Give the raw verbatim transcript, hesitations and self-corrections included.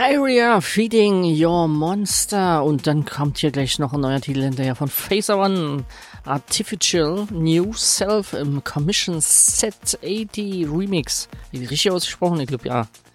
Diarrhea, Feeding Your Monster. Und dann kommt hier gleich noch ein neuer Titel hinterher von Phaser One. Artificial New Self im Commission Set achtzig Remix. Richtig ausgesprochen? Ich glaube, ja.